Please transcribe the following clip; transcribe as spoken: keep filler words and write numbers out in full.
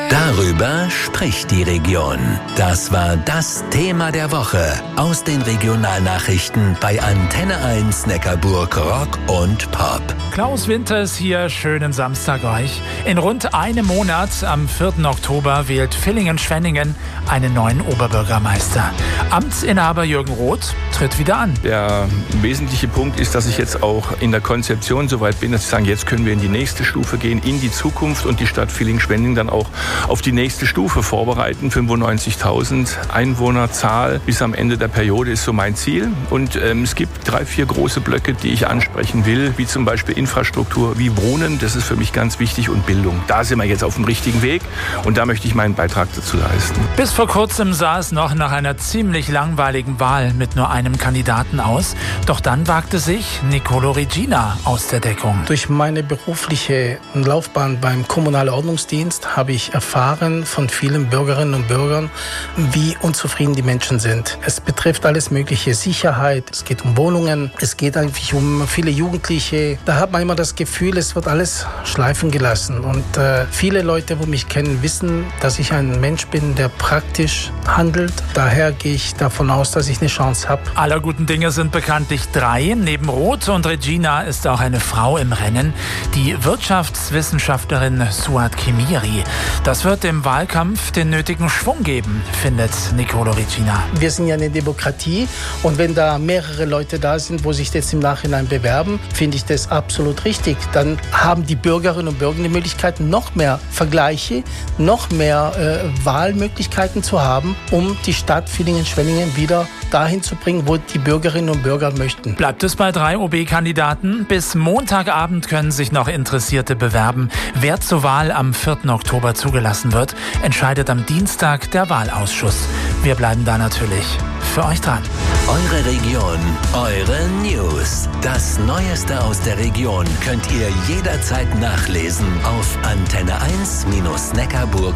Darüber spricht die Region. Das war das Thema der Woche aus den Regionalnachrichten bei Antenne eins Neckarburg Rock und Pop. Klaus Winters hier, schönen Samstag euch. In rund einem Monat, am vierten Oktober, wählt Villingen-Schwenningen einen neuen Oberbürgermeister. Amtsinhaber Jürgen Roth tritt wieder an. Der wesentliche Punkt ist, dass ich jetzt auch in der Konzeption so weit bin, dass ich sage, jetzt können wir in die nächste Stufe gehen, in die Zukunft und die Stadt Villingen-Schwenningen dann auch auf die nächste Stufe vorbereiten. fünfundneunzigtausend Einwohnerzahl bis am Ende der Periode ist so mein Ziel. Und ähm, es gibt drei, vier große Blöcke, die ich ansprechen will, wie zum Beispiel Infrastruktur, wie Wohnen, das ist für mich ganz wichtig, und Bildung. Da sind wir jetzt auf dem richtigen Weg und da möchte ich meinen Beitrag dazu leisten. Bis vor kurzem sah es noch nach einer ziemlich langweiligen Wahl mit nur einem Kandidaten aus. Doch dann wagte sich Nicolo Regina aus der Deckung. Durch meine berufliche Laufbahn beim Kommunalen Ordnungsdienst habe ich erfahren von vielen Bürgerinnen und Bürgern, wie unzufrieden die Menschen sind. Es betrifft alles mögliche, Sicherheit, es geht um Wohnungen, es geht eigentlich um viele Jugendliche. Da hat man immer das Gefühl, es wird alles schleifen gelassen. Und äh, viele Leute, die mich kennen, wissen, dass ich ein Mensch bin, der praktisch handelt. Daher gehe ich davon aus, dass ich eine Chance habe. Aller guten Dinge sind bekanntlich drei. Neben Roth und Regina ist auch eine Frau im Rennen, die Wirtschaftswissenschaftlerin Suat Kemiri. Das wird dem Wahlkampf den nötigen Schwung geben, findet Nicolo Regina. Wir sind ja eine Demokratie und wenn da mehrere Leute da sind, wo sich jetzt im Nachhinein bewerben, finde ich das absolut richtig. Dann haben die Bürgerinnen und Bürger die Möglichkeit, noch mehr Vergleiche, noch mehr äh, Wahlmöglichkeiten zu haben, um die Stadt Villingen-Schwenningen wieder dahin zu bringen, wo die Bürgerinnen und Bürger möchten. Bleibt es bei drei O B-Kandidaten? Bis Montagabend können sich noch Interessierte bewerben. Wer zur Wahl am vierten Oktober zugelassen wird, entscheidet am Dienstag der Wahlausschuss. Wir bleiben da natürlich für euch dran. Eure Region, eure News. Das Neueste aus der Region könnt ihr jederzeit nachlesen auf antenne eins Neckarburg